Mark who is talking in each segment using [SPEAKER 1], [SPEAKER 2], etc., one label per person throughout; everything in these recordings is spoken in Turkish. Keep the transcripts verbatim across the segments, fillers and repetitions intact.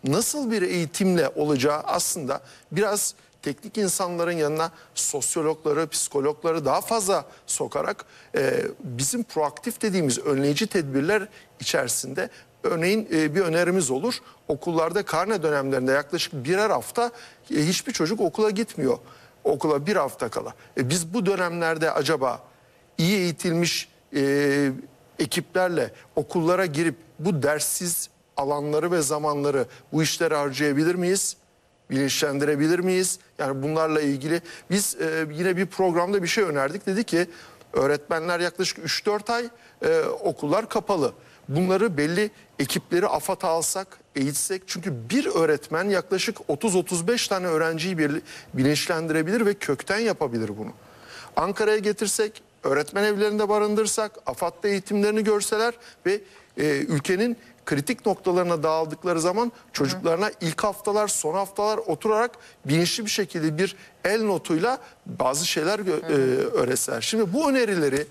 [SPEAKER 1] nasıl bir eğitimle olacağı aslında biraz teknik insanların yanına sosyologları, psikologları daha fazla sokarak e, bizim proaktif dediğimiz önleyici tedbirler içerisinde örneğin e, bir önerimiz olur. Okullarda karne dönemlerinde yaklaşık birer hafta e, hiçbir çocuk okula gitmiyor. Okula bir hafta kala. E, biz bu dönemlerde acaba iyi eğitilmiş e, ekiplerle okullara girip bu derssiz alanları ve zamanları bu işlere harcayabilir miyiz? Bilinçlendirebilir miyiz? Yani bunlarla ilgili biz e, yine bir programda bir şey önerdik. Dedi ki öğretmenler yaklaşık üç dört ay e, okullar kapalı. Bunları belli ekipleri AFAD'a alsak, eğitsek. Çünkü bir öğretmen yaklaşık otuz otuz beş tane öğrenciyi bir, bilinçlendirebilir ve kökten yapabilir bunu. Ankara'ya getirsek, öğretmen evlerinde barındırsak, AFAD'da eğitimlerini görseler ve e, ülkenin kritik noktalarına dağıldıkları zaman çocuklarına ilk haftalar, son haftalar oturarak bilinçli bir şekilde bir el notuyla bazı şeyler e, öğretseler. Şimdi bu önerileri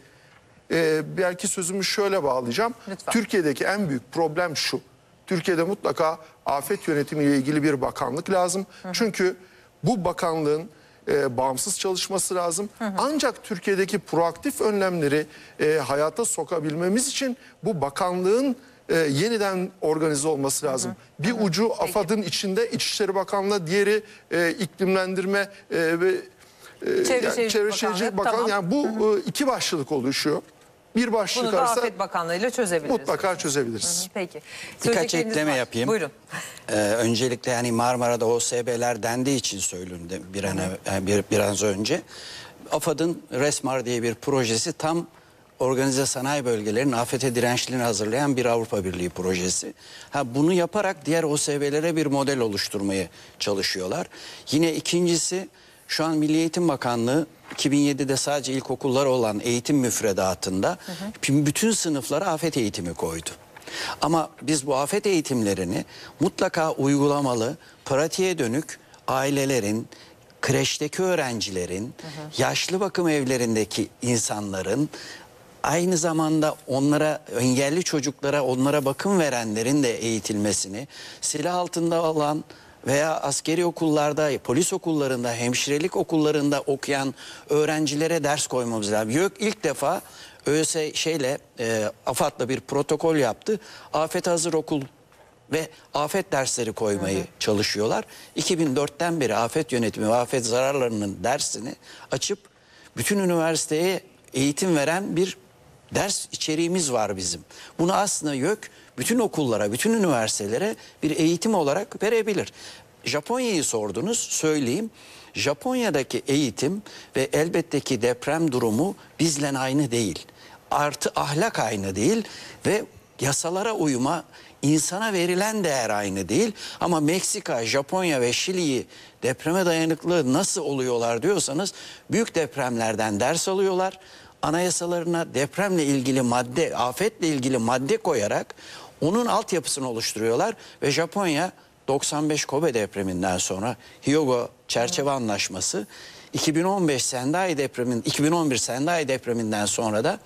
[SPEAKER 1] e, belki sözümü şöyle bağlayacağım.
[SPEAKER 2] Lütfen.
[SPEAKER 1] Türkiye'deki en büyük problem şu. Türkiye'de mutlaka afet yönetimiyle ilgili bir bakanlık lazım. Hı hı. Çünkü bu bakanlığın e, bağımsız çalışması lazım. Hı hı. Ancak Türkiye'deki proaktif önlemleri e, hayata sokabilmemiz için bu bakanlığın e, yeniden organize olması lazım. Hı hı. Bir ucu Peki. AFAD'ın içinde İçişleri Bakanlığı, diğeri e, iklimlendirme e, ve e,
[SPEAKER 2] Çevre
[SPEAKER 1] yani,
[SPEAKER 2] Şehircilik
[SPEAKER 1] Çevre Şehircilik Bakanlığı.
[SPEAKER 2] Tamam.
[SPEAKER 1] Yani bu hı hı. E, iki başlık oluşuyor. Bir başlık
[SPEAKER 2] Bunu da
[SPEAKER 1] arası
[SPEAKER 2] Afet Bakanlığı ile çözebiliriz.
[SPEAKER 1] mutlaka çözebiliriz.
[SPEAKER 2] Hı hı, peki.
[SPEAKER 3] Birkaç ekleme
[SPEAKER 2] var.
[SPEAKER 3] yapayım.
[SPEAKER 2] Buyurun.
[SPEAKER 3] Ee, öncelikle yani Marmara'da O S B'ler dendiği için söylüyorum bir an, ev, bir, biraz önce. AFAD'ın RESMAR diye bir projesi tam organize sanayi bölgelerinin afete dirençliğini hazırlayan bir Avrupa Birliği projesi. Ha, bunu yaparak diğer O S B'lere bir model oluşturmaya çalışıyorlar. Yine ikincisi şu an Milli Eğitim Bakanlığı iki bin yedide sadece ilkokullar olan eğitim müfredatında hı hı. bütün sınıflara afet eğitimi koydu. Ama biz bu afet eğitimlerini mutlaka uygulamalı, pratiğe dönük ailelerin, kreşteki öğrencilerin, hı hı. yaşlı bakım evlerindeki insanların, aynı zamanda onlara, engelli çocuklara, onlara bakım verenlerin de eğitilmesini, silah altında olan veya askeri okullarda, polis okullarında, hemşirelik okullarında okuyan öğrencilere ders koymamız lazım. Yok, ilk defa ÖS şeyle e, AFAD'la bir protokol yaptı. Afet hazır okul ve afet dersleri koymayı hı hı. çalışıyorlar. iki bin dörtten beri afet yönetimi ve afet zararlarının dersini açıp bütün üniversiteye eğitim veren bir ders içeriğimiz var bizim. Bunu aslında YÖK bütün okullara, bütün üniversitelere bir eğitim olarak verebilir. Japonya'yı sordunuz, söyleyeyim. Japonya'daki eğitim ve elbette ki deprem durumu bizle aynı değil. Artı ahlak aynı değil ve yasalara uyma, insana verilen değer aynı değil. Ama Meksika, Japonya ve Şili'yi depreme dayanıklı nasıl oluyorlar diyorsanız büyük depremlerden ders alıyorlar. Anayasalarına depremle ilgili madde, afetle ilgili madde koyarak onun altyapısını oluşturuyorlar ve Japonya doksan beş Kobe depreminden sonra Hyogo Çerçeve Anlaşması, iki bin on beş Sendai depremin iki bin on bir Sendai depreminden sonra da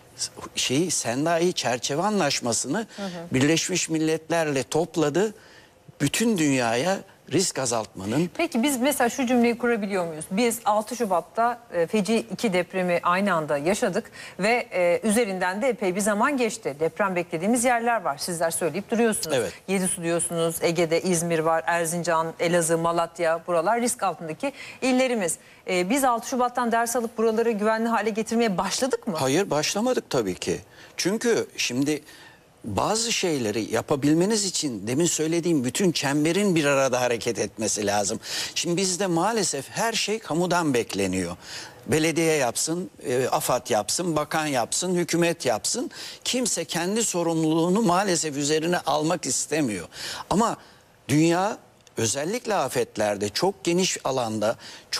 [SPEAKER 3] şeyi Sendai Çerçeve Anlaşması'nı hı hı. Birleşmiş Milletler'le topladı. Bütün dünyaya risk azaltmanın...
[SPEAKER 2] Peki biz mesela şu cümleyi kurabiliyor muyuz? Biz altı Şubat'ta e, feci iki depremi aynı anda yaşadık ve e, üzerinden de epey bir zaman geçti. Deprem beklediğimiz yerler var. Sizler söyleyip duruyorsunuz.
[SPEAKER 3] Evet.
[SPEAKER 2] Yedisu diyorsunuz, Ege'de İzmir var, Erzincan, Elazığ, Malatya, buralar risk altındaki illerimiz. E, biz altı Şubat'tan ders alıp buraları güvenli hale getirmeye başladık mı?
[SPEAKER 3] Hayır, başlamadık tabii ki. Çünkü şimdi... Bazı şeyleri yapabilmeniz için demin söylediğim bütün çemberin bir arada hareket etmesi lazım. Şimdi bizde maalesef her şey kamudan bekleniyor. Belediye yapsın, e, AFAD yapsın, bakan yapsın, hükümet yapsın. Kimse kendi sorumluluğunu maalesef üzerine almak istemiyor. Ama dünya özellikle afetlerde çok geniş alanda, çok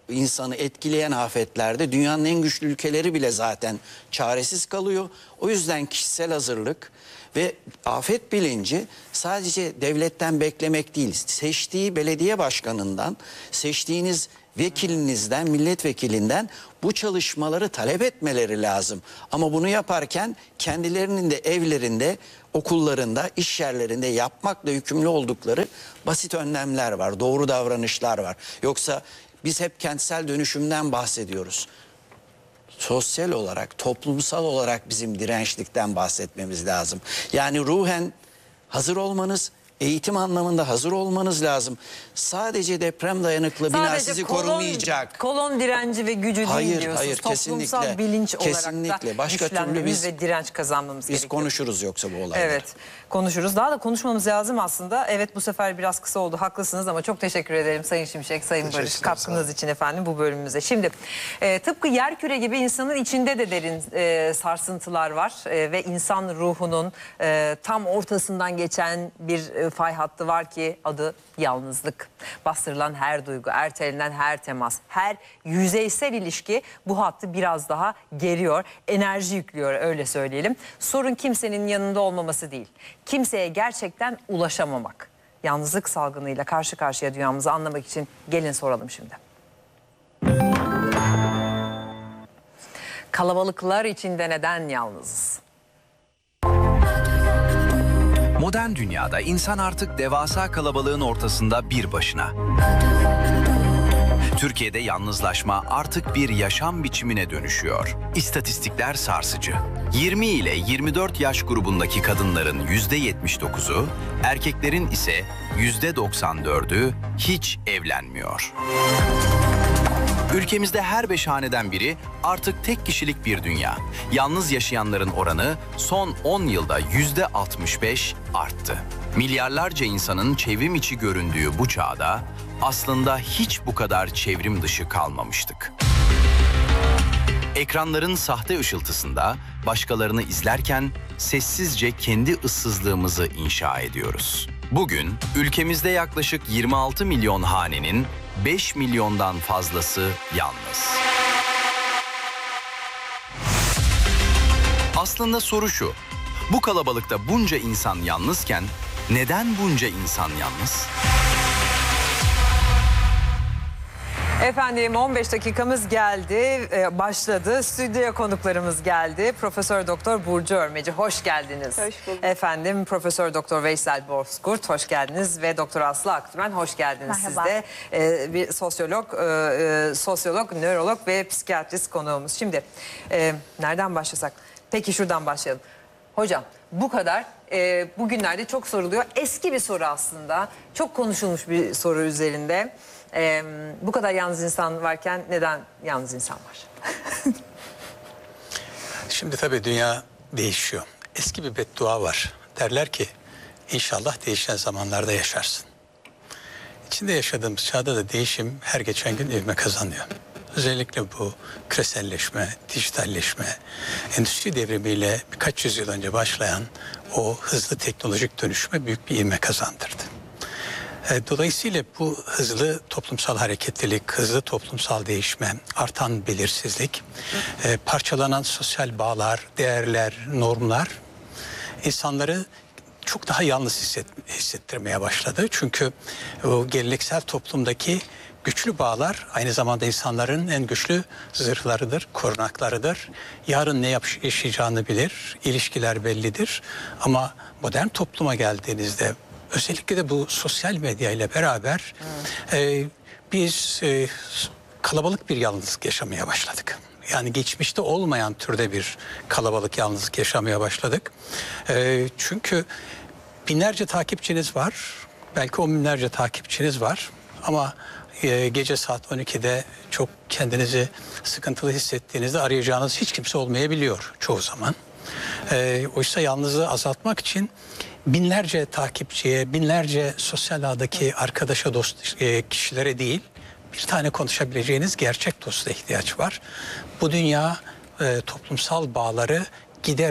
[SPEAKER 3] insanı etkileyen afetlerde dünyanın en güçlü ülkeleri bile zaten çaresiz kalıyor. O yüzden kişisel hazırlık ve afet bilinci sadece devletten beklemek değil, seçtiği belediye başkanından, seçtiğiniz vekilinizden, milletvekilinden bu çalışmaları talep etmeleri lazım. Ama bunu yaparken kendilerinin de evlerinde, okullarında, iş yerlerinde yapmakla yükümlü oldukları basit önlemler var, doğru davranışlar var. Yoksa biz hep kentsel dönüşümden bahsediyoruz. Sosyal olarak, toplumsal olarak bizim dirençlikten bahsetmemiz lazım. Yani ruhen hazır olmanız, eğitim anlamında hazır olmanız lazım. Sadece deprem dayanıklı bina
[SPEAKER 2] Sadece
[SPEAKER 3] sizi
[SPEAKER 2] kolon,
[SPEAKER 3] korumayacak.
[SPEAKER 2] kolon direnci ve gücü değil
[SPEAKER 3] Hayır,
[SPEAKER 2] diyorsunuz.
[SPEAKER 3] hayır,
[SPEAKER 2] Toplumsal
[SPEAKER 3] kesinlikle.
[SPEAKER 2] bilinç
[SPEAKER 3] Kesinlikle.
[SPEAKER 2] olarak da
[SPEAKER 3] Başka türlü
[SPEAKER 2] güçlenmemiz
[SPEAKER 3] biz-
[SPEAKER 2] ve direnç kazanmamız
[SPEAKER 3] Biz
[SPEAKER 2] gerekiyor.
[SPEAKER 3] konuşuruz yoksa bu olayları.
[SPEAKER 2] Evet, konuşuruz. Daha da konuşmamız lazım aslında. Evet, bu sefer biraz kısa oldu, haklısınız ama çok teşekkür ederim Sayın Şimşek, Sayın
[SPEAKER 1] Teşekkür
[SPEAKER 2] Barış,
[SPEAKER 1] ederim,
[SPEAKER 2] katkınız için efendim bu bölümümüze. Şimdi e, tıpkı yerküre gibi insanın içinde de derin e, sarsıntılar var e, ve insan ruhunun e, tam ortasından geçen bir e, fay hattı var ki adı yalnızlık. Bastırılan her duygu, ertelenen her temas, her yüzeysel ilişki bu hattı biraz daha geriyor, enerji yüklüyor öyle söyleyelim. Sorun kimsenin yanında olmaması değil, kimseye gerçekten ulaşamamak. Yalnızlık salgınıyla karşı karşıya dünyamızı anlamak için gelin soralım şimdi. Kalabalıklar içinde neden yalnızız?
[SPEAKER 4] Modern dünyada insan artık devasa kalabalığın ortasında bir başına. Türkiye'de yalnızlaşma artık bir yaşam biçimine dönüşüyor. İstatistikler sarsıcı. yirmi ile yirmi dört yaş grubundaki kadınların yüzde yetmiş dokuzu, erkeklerin ise yüzde doksan dördü hiç evlenmiyor. Ülkemizde her beş haneden biri artık tek kişilik bir dünya. Yalnız yaşayanların oranı son on yılda yüzde altmış beş arttı. Milyarlarca insanın çevrim içi göründüğü bu çağda aslında hiç bu kadar çevrim dışı kalmamıştık. Ekranların sahte ışıltısında başkalarını izlerken sessizce kendi ıssızlığımızı inşa ediyoruz. Bugün ülkemizde yaklaşık yirmi altı milyon hanenin beş milyondan fazlası yalnız. Aslında soru şu, bu kalabalıkta bunca insan yalnızken neden bunca insan yalnız?
[SPEAKER 2] Efendim on beş dakikamız geldi, e, başladı. Stüdyoya konuklarımız geldi. Profesör Doktor Burcu Örmeci, hoş geldiniz.
[SPEAKER 5] Hoş bulduk.
[SPEAKER 2] Efendim Profesör Doktor Veysel Bozkurt, hoş geldiniz ve Doktor Aslı Aktümen, hoş geldiniz.
[SPEAKER 5] Merhaba.
[SPEAKER 2] Siz de e, bir sosyolog, e, e, sosyolog, nörolog ve psikiyatrist konuğumuz. Şimdi e, nereden başlasak? Peki şuradan başlayalım. Hocam bu kadar e, bugünlerde çok soruluyor. Eski bir soru aslında. Çok konuşulmuş bir soru üzerinde. Ee, bu kadar yalnız insan varken neden yalnız insan var?
[SPEAKER 6] Şimdi tabii dünya değişiyor. Eski bir beddua var. Derler ki inşallah değişen zamanlarda yaşarsın. İçinde yaşadığımız çağda da değişim her geçen gün ivme kazanıyor. Özellikle bu küreselleşme, dijitalleşme, endüstri devrimiyle birkaç yüzyıl önce başlayan o hızlı teknolojik dönüşme büyük bir ivme kazandırdı. Dolayısıyla bu hızlı toplumsal hareketlilik, hızlı toplumsal değişme, artan belirsizlik, parçalanan sosyal bağlar, değerler, normlar insanları çok daha yalnız hisset, hissettirmeye başladı. Çünkü o geleneksel toplumdaki güçlü bağlar aynı zamanda insanların en güçlü zırhlarıdır, korunaklarıdır. Yarın ne yaşayacağını bilir, ilişkiler bellidir. Ama modern topluma geldiğinizde özellikle de bu sosyal medya ile beraber e, biz e, kalabalık bir yalnızlık yaşamaya başladık. Yani geçmişte olmayan türde bir kalabalık yalnızlık yaşamaya başladık. E, çünkü binlerce takipçiniz var, belki on binlerce takipçiniz var ama e, gece saat on ikide çok kendinizi sıkıntılı hissettiğinizde arayacağınız hiç kimse olmayabiliyor çoğu zaman. E, oysa yalnızlığı azaltmak için binlerce takipçiye, binlerce sosyal ağdaki arkadaşa, dost e, kişilere değil, bir tane konuşabileceğiniz gerçek dosta ihtiyaç var. Bu dünya e, toplumsal bağları giderek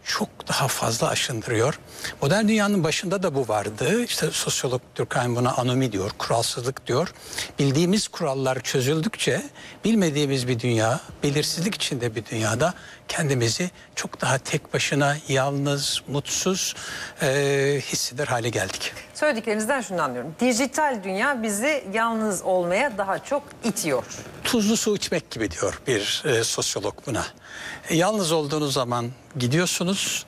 [SPEAKER 6] çok daha fazla aşındırıyor. Modern dünyanın başında da bu vardı. İşte sosyolog Durkheim buna anomi diyor, kuralsızlık diyor. Bildiğimiz kurallar çözüldükçe bilmediğimiz bir dünya, belirsizlik içinde bir dünyada kendimizi çok daha tek başına, yalnız, mutsuz e, hisseder hale geldik.
[SPEAKER 2] Söylediklerinizden şunu anlıyorum. Dijital dünya bizi yalnız olmaya daha çok itiyor.
[SPEAKER 6] Tuzlu su içmek gibi diyor bir e, sosyolog buna. E, yalnız olduğunuz zaman gidiyorsunuz,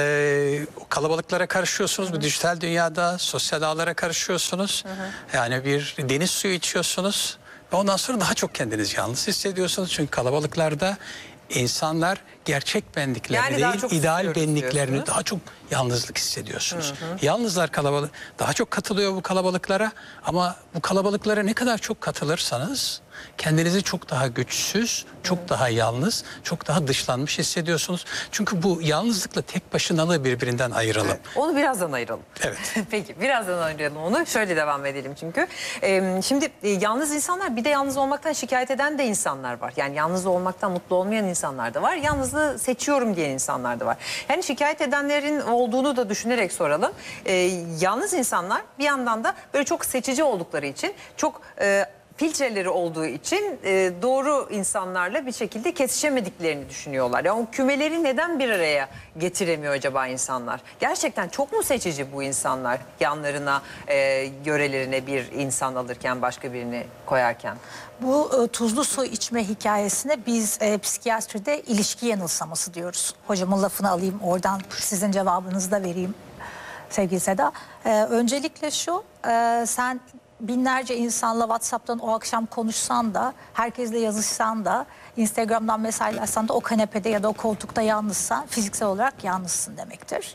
[SPEAKER 6] e, kalabalıklara karışıyorsunuz. Bu dijital dünyada sosyal ağlara karışıyorsunuz. Hı hı. Yani bir deniz suyu içiyorsunuz ve ondan sonra daha çok kendinizi yalnız hissediyorsunuz. Çünkü kalabalıklarda insanlar gerçek benliklerini
[SPEAKER 2] yani
[SPEAKER 6] değil, ideal benliklerini daha çok yalnızlık hissediyorsunuz. Hı hı. Yalnızlar kalabalık, daha çok katılıyor bu kalabalıklara ama bu kalabalıklara ne kadar çok katılırsanız kendinizi çok daha güçsüz, çok hı. daha yalnız, çok daha dışlanmış hissediyorsunuz. Çünkü bu yalnızlıkla tek başınalığı birbirinden ayıralım.
[SPEAKER 2] Evet, onu birazdan ayıralım.
[SPEAKER 6] Evet.
[SPEAKER 2] Peki birazdan ayıralım onu. Şöyle devam edelim çünkü. Ee, şimdi e, yalnız insanlar, bir de yalnız olmaktan şikayet eden de insanlar var. Yani yalnız olmaktan mutlu olmayan insanlar da var. Yalnızlığı seçiyorum diyen insanlar da var. Yani şikayet edenlerin olduğunu da düşünerek soralım. Ee, yalnız insanlar bir yandan da böyle çok seçici oldukları için, çok e, filtreleri olduğu için e, doğru insanlarla bir şekilde kesişemediklerini düşünüyorlar. Yani o kümeleri neden bir araya getiremiyor acaba insanlar? Gerçekten çok mu seçici bu insanlar, yanlarına, e, yörelerine bir insan alırken, başka birini koyarken?
[SPEAKER 5] Bu e, tuzlu su içme hikayesine biz e, psikiyatride ilişki yanılsaması diyoruz. Hocamın lafını alayım, oradan sizin cevabınızı da vereyim sevgili Seda. E, öncelikle şu, e, sen binlerce insanla WhatsApp'tan o akşam konuşsan da, herkesle yazışsan da, Instagram'dan mesajlaşsan da o kanepede ya da o koltukta yalnızsan fiziksel olarak yalnızsın demektir.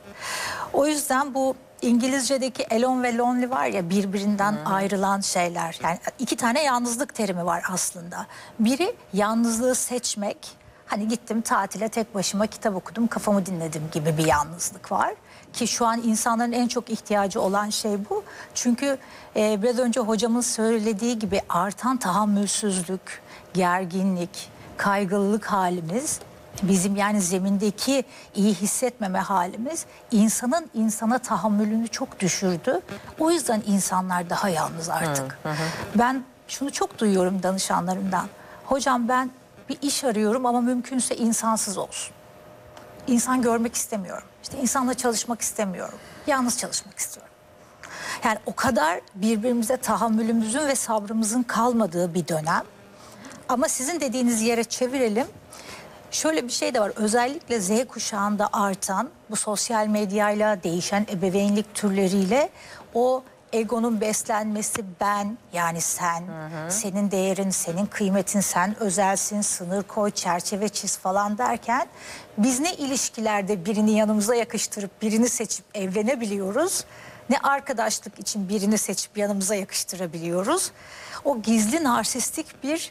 [SPEAKER 5] O yüzden bu İngilizce'deki alone ve lonely var ya, birbirinden hmm. ayrılan şeyler. Yani iki tane yalnızlık terimi var aslında. Biri yalnızlığı seçmek. Hani gittim tatile tek başıma kitap okudum, kafamı dinledim gibi bir yalnızlık var. Ki şu an insanların en çok ihtiyacı olan şey bu. Çünkü e, biraz önce hocamın söylediği gibi artan tahammülsüzlük, gerginlik, kaygılılık halimiz, bizim yani zemindeki iyi hissetmeme halimiz insanın insana tahammülünü çok düşürdü. O yüzden insanlar daha yalnız artık. Hı hı. Ben şunu çok duyuyorum danışanlarımdan. Hocam ben bir iş arıyorum ama mümkünse insansız olsun. İnsan görmek istemiyorum. İşte insanla çalışmak istemiyorum. Yalnız çalışmak istiyorum. Yani o kadar birbirimize tahammülümüzün ve sabrımızın kalmadığı bir dönem. Ama sizin dediğiniz yere çevirelim. Şöyle bir şey de var. Özellikle Z kuşağında artan bu sosyal medyayla, değişen ebeveynlik türleriyle o egonun beslenmesi, ben yani sen, hı hı. senin değerin, senin kıymetin, sen özelsin, sınır koy, çerçeve çiz falan derken biz ne ilişkilerde birini yanımıza yakıştırıp birini seçip evlenebiliyoruz, ne arkadaşlık için birini seçip yanımıza yakıştırabiliyoruz. O gizli narsistik bir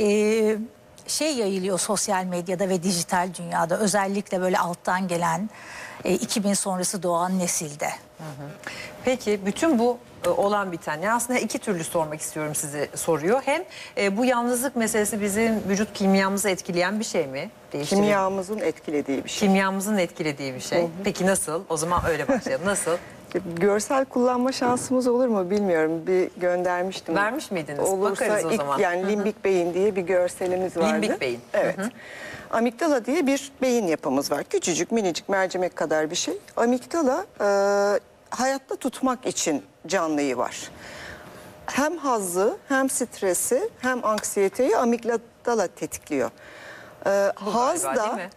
[SPEAKER 5] e, şey yayılıyor sosyal medyada ve dijital dünyada, özellikle böyle alttan gelen e, iki bin sonrası doğan nesilde. Hı hı.
[SPEAKER 2] Peki bütün bu e, olan biten, yani aslında iki türlü sormak istiyorum size soruyor. Hem e, bu yalnızlık meselesi bizim vücut kimyamızı etkileyen bir şey mi? Değiştirir.
[SPEAKER 7] Kimyamızın etkilediği bir şey.
[SPEAKER 2] Kimyamızın etkilediği bir şey. Hı hı. Peki nasıl? O zaman öyle başlayalım. Nasıl?
[SPEAKER 7] Görsel kullanma şansımız olur mu bilmiyorum. Bir göndermiştim.
[SPEAKER 2] Vermiş miydiniz?
[SPEAKER 7] Olursa
[SPEAKER 2] Bakarız o
[SPEAKER 7] ilk,
[SPEAKER 2] zaman.
[SPEAKER 7] yani limbik beyin diye bir görselimiz vardı.
[SPEAKER 2] Limbik beyin.
[SPEAKER 7] Evet. Hı hı. Amigdala diye bir beyin yapımız var. Küçücük, minicik, mercimek kadar bir şey. Amigdala e, hayatta tutmak için canlıyı var. Hem hazzı, hem stresi, hem anksiyeteyi amigdala tetikliyor. E,
[SPEAKER 2] Bu
[SPEAKER 7] haz
[SPEAKER 2] galiba,
[SPEAKER 7] da...
[SPEAKER 2] değil mi?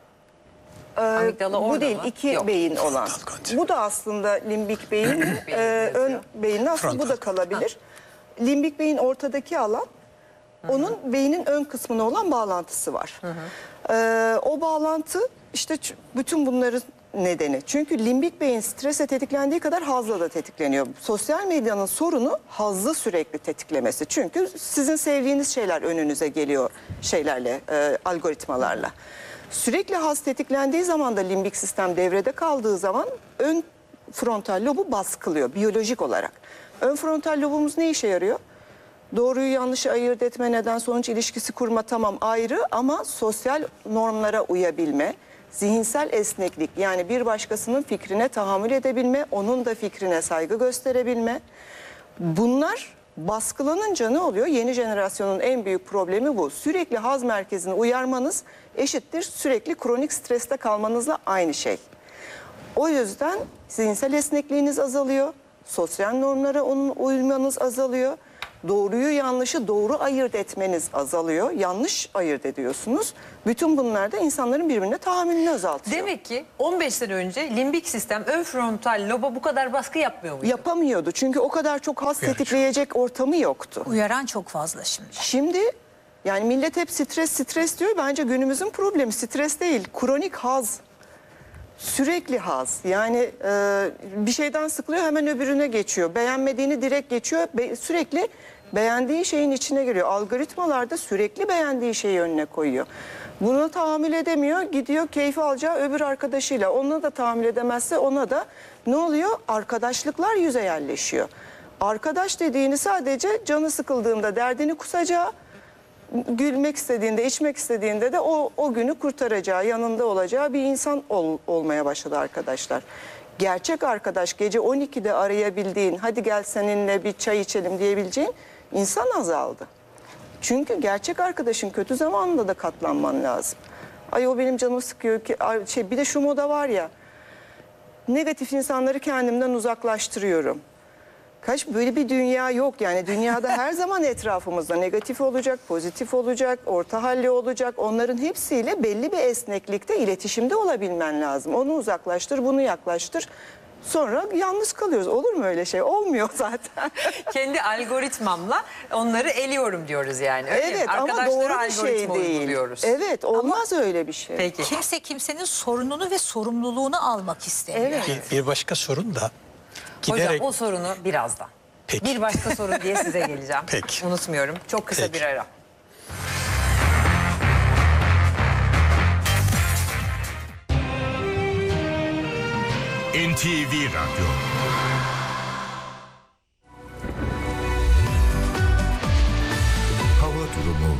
[SPEAKER 7] Ee, bu değil,
[SPEAKER 2] mı?
[SPEAKER 7] iki
[SPEAKER 2] Yok.
[SPEAKER 7] beyin olan. Bu da aslında limbik beyin. ee, ön beyin aslında bu da kalabilir. Limbik beyin ortadaki alan. Hı-hı. Onun beynin ön kısmına olan bağlantısı var. Ee, o bağlantı işte bütün bunların nedeni. Çünkü limbik beyin strese tetiklendiği kadar hazla da tetikleniyor. Sosyal medyanın sorunu hazzı sürekli tetiklemesi. Çünkü sizin sevdiğiniz şeyler önünüze geliyor şeylerle, e, algoritmalarla. Sürekli haz tetiklendiği zaman da limbik sistem devrede kaldığı zaman ön frontal lobu baskılıyor biyolojik olarak. Ön frontal lobumuz ne işe yarıyor? Doğruyu yanlışı ayırt etme, neden sonuç ilişkisi kurma tamam ayrı, ama sosyal normlara uyabilme, zihinsel esneklik, yani bir başkasının fikrine tahammül edebilme, onun da fikrine saygı gösterebilme. Bunlar baskılanınca ne oluyor? Yeni jenerasyonun en büyük problemi bu. Sürekli haz merkezini uyarmanız eşittir sürekli kronik streste kalmanızla aynı şey. O yüzden zihinsel esnekliğiniz azalıyor, sosyal normlara uymanız azalıyor, doğruyu yanlışı doğru ayırt etmeniz azalıyor, yanlış ayırt ediyorsunuz. Bütün bunlar da insanların birbirine tahammülünü azaltıyor.
[SPEAKER 2] Demek ki on beş sene önce limbik sistem ön frontal loba bu kadar baskı yapmıyor muydu?
[SPEAKER 7] Yapamıyordu çünkü o kadar çok haz tetikleyecek ortamı yoktu.
[SPEAKER 5] Uyaran çok fazla şimdi.
[SPEAKER 7] Şimdi yani millet hep stres stres diyor. Bence günümüzün problemi stres değil, kronik haz. Sürekli haz. Yani e, bir şeyden sıkılıyor hemen öbürüne geçiyor. Beğenmediğini direkt geçiyor. Be, sürekli beğendiği şeyin içine giriyor. Algoritmalarda sürekli beğendiği şeyi önüne koyuyor. Buna tahammül edemiyor. Gidiyor keyfi alacağı öbür arkadaşıyla. Ona da tahammül edemezse ona da ne oluyor? Arkadaşlıklar yüze yerleşiyor. Arkadaş dediğini sadece canı sıkıldığında derdini kusacağı, gülmek istediğinde, içmek istediğinde de o, o günü kurtaracağı, yanında olacağı bir insan ol, olmaya başladı arkadaşlar. Gerçek arkadaş, gece on ikide arayabildiğin, hadi gel seninle bir çay içelim diyebileceğin insan azaldı. Çünkü gerçek arkadaşın kötü zamanında da katlanman lazım. Ay o benim canımı sıkıyor ki, şey, bir de şu moda var ya, negatif insanları kendimden uzaklaştırıyorum. Kaç böyle bir dünya yok, yani dünyada her zaman etrafımızda negatif olacak, pozitif olacak, orta halli olacak. Onların hepsiyle belli bir esneklikte iletişimde olabilmen lazım. Onu uzaklaştır, bunu yaklaştır. Sonra yalnız kalıyoruz. Olur mu öyle şey? Olmuyor zaten.
[SPEAKER 2] Kendi algoritmamla onları eliyorum diyoruz yani. Öyle
[SPEAKER 7] Evet
[SPEAKER 2] mi?
[SPEAKER 7] ama
[SPEAKER 2] Arkadaşlara
[SPEAKER 7] doğru bir şey
[SPEAKER 2] algoritma
[SPEAKER 7] değil.
[SPEAKER 2] uyguluyoruz.
[SPEAKER 7] Evet, olmaz öyle bir şey.
[SPEAKER 2] Peki.
[SPEAKER 5] Kimse kimsenin sorununu ve sorumluluğunu almak istemiyor.
[SPEAKER 7] Evet.
[SPEAKER 6] Bir, bir başka sorun da giderek...
[SPEAKER 2] Hocam o sorunu birazdan.
[SPEAKER 6] Peki.
[SPEAKER 2] Bir başka sorun diye size geleceğim.
[SPEAKER 6] Peki.
[SPEAKER 2] Unutmuyorum. Çok kısa
[SPEAKER 6] Peki.
[SPEAKER 2] bir ara.
[SPEAKER 8] N T V Radyo. Hava durumu.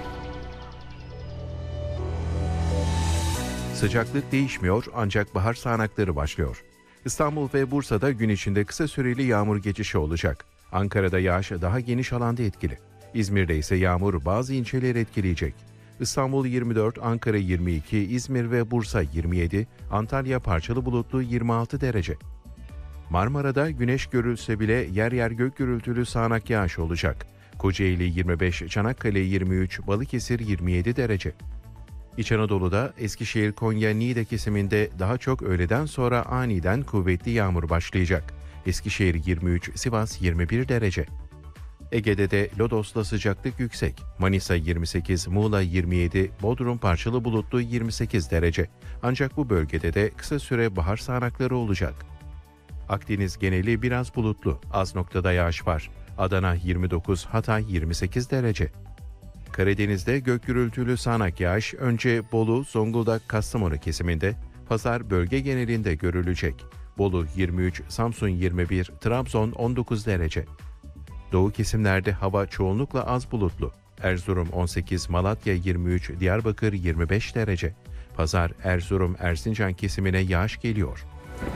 [SPEAKER 9] Sıcaklık değişmiyor ancak bahar sağanakları başlıyor. İstanbul ve Bursa'da gün içinde kısa süreli yağmur geçişi olacak. Ankara'da yağış daha geniş alanda etkili. İzmir'de ise yağmur bazı ilçeleri etkileyecek. İstanbul yirmi dört, Ankara yirmi iki, İzmir ve Bursa yirmi yedi, Antalya parçalı bulutlu yirmi altı derece. Marmara'da güneş görülse bile yer yer gök gürültülü sağanak yağış olacak. Kocaeli yirmi beş, Çanakkale yirmi üç, Balıkesir yirmi yedi derece. İç Anadolu'da Eskişehir, Konya, Niğde kesiminde daha çok öğleden sonra aniden kuvvetli yağmur başlayacak. Eskişehir yirmi üç, Sivas yirmi bir derece. Ege'de de Lodos'ta sıcaklık yüksek. Manisa yirmi sekiz, Muğla yirmi yedi, Bodrum parçalı bulutlu yirmi sekiz derece. Ancak bu bölgede de kısa süre bahar sağanakları olacak. Akdeniz geneli biraz bulutlu, az noktada yağış var. Adana yirmi dokuz, Hatay yirmi sekiz derece. Karadeniz'de gök gürültülü sağanak yağış önce Bolu, Zonguldak, Kastamonu kesiminde, pazar bölge genelinde görülecek. Bolu yirmi üç, Samsun yirmi bir, Trabzon on dokuz derece. Doğu kesimlerde hava çoğunlukla az bulutlu. Erzurum on sekiz, Malatya yirmi üç, Diyarbakır yirmi beş derece. Pazar Erzurum, Erzincan kesimine yağış geliyor.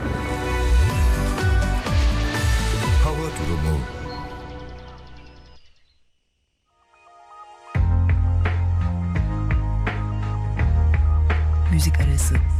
[SPEAKER 8] Hava durumu.
[SPEAKER 10] Müzik arası.